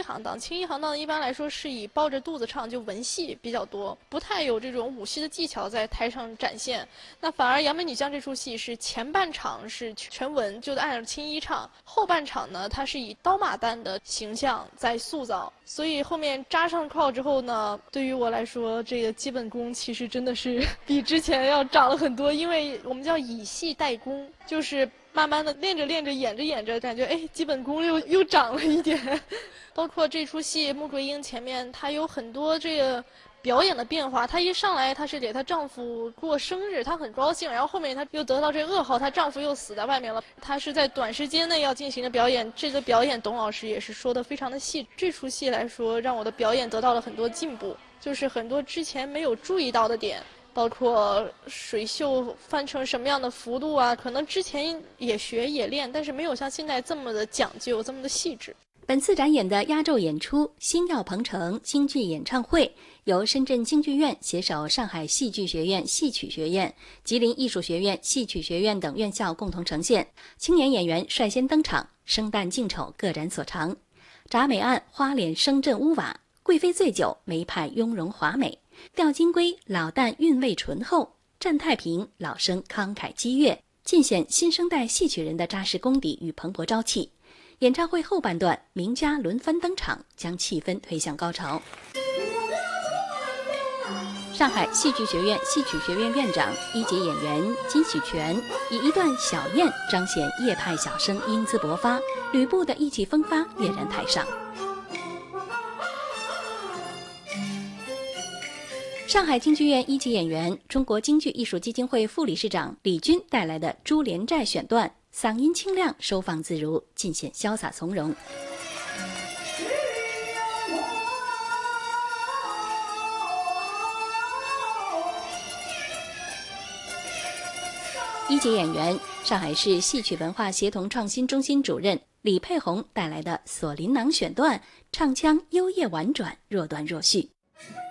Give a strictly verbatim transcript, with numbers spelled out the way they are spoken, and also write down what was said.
行当。青衣行当一般来说是以抱着肚子唱，就文戏比较多，不太有这种武戏的技巧在台上展现。那反而《杨门女将》这出戏是前半场是全文，就按照青衣唱，后半场呢，它是以刀马旦的形象在塑造。所以后面扎上靠之后呢，对于我来说，这个基本功其实真的是比之前要长了很多，因为我们叫以戏代功，就是慢慢的练着练着，演着演着，感觉哎，基本功又又长了一点。包括这出戏，穆桂英前面她有很多这个表演的变化。她一上来，她是给她丈夫过生日，她很高兴，然后后面她又得到这噩耗，她丈夫又死在外面了。她是在短时间内要进行的表演，这个表演董老师也是说的非常的细。这出戏来说，让我的表演得到了很多进步，就是很多之前没有注意到的点。包括水袖翻成什么样的幅度啊，可能之前也学也练，但是没有像现在这么的讲究，这么的细致。 本次展演的压轴演出《星耀鹏城京剧演唱会》，由深圳京剧院携手上海戏剧学院戏曲学院、吉林艺术学院戏曲学院等院校共同呈现。青年演员率先登场，生旦净丑各展所长。铡美案花脸声震屋瓦，贵妃醉酒梅派雍容华美。吊金龟老旦韵味醇厚，战太平老生慷慨激越，尽显新生代戏曲人的扎实功底与蓬勃朝气。演唱会后半段，名家轮番登场，将气氛推向高潮。上海戏剧学院戏曲学院院长、一级演员金喜全以一段小宴彰显叶派小生英姿勃发，吕布的意气风发跃然台上。上海京剧院一级演员、中国京剧艺术基金会副理事长李军带来的《珠帘寨》选段，嗓音清亮，收放自如，尽显潇洒从容。一级演员、上海市戏曲文化协同创新中心主任李佩红带来的《锁麟囊》选段，唱腔优越婉转，若断若续。